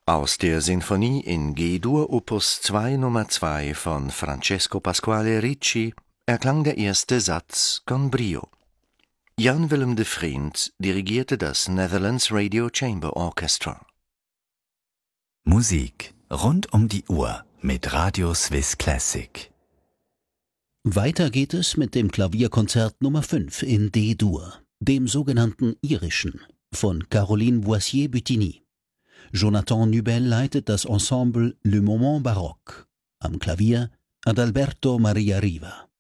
Aus der Sinfonie in G-Dur Opus 2 Nummer 2 von Francesco Pasquale Ricci erklang der erste Satz con brio. Jan Willem de Vriend dirigierte das Netherlands Radio Chamber Orchestra. Musik rund um die Uhr mit Radio Swiss Classic. Weiter geht es mit dem Klavierkonzert Nummer 5 in D-Dur, dem sogenannten irischen, von Caroline Boissier-Buttigny. Jonathan Nubel leitet das Ensemble Le Moment Baroque. Am Klavier Adalberto Maria Riva.